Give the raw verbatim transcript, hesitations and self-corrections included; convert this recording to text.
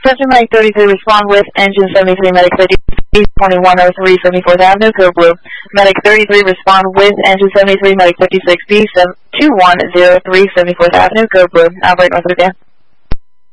Attention Medic thirty-three, respond with engine seventy-three, Medic fifty-six, twenty-one oh three, seventy-fourth Avenue, code blue. Medic thirty-three, respond with engine seventy-three, Medic fifty-six, B two one oh three, seventy-fourth Avenue, code blue. Operate north of the